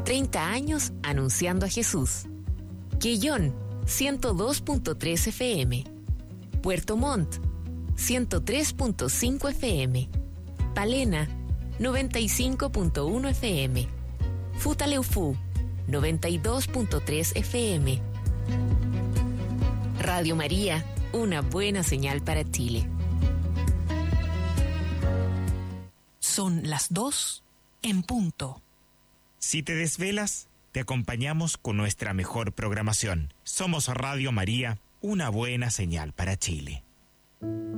30 años anunciando a Jesús. Quellón, 102.3 FM. Puerto Montt, 103.5 FM. Palena, 95.1 FM. Futaleufú, 92.3 FM. Radio María, una buena señal para Chile. Son las 2 en punto. Si te desvelas, te acompañamos con nuestra mejor programación. Somos Radio María, una buena señal para Chile.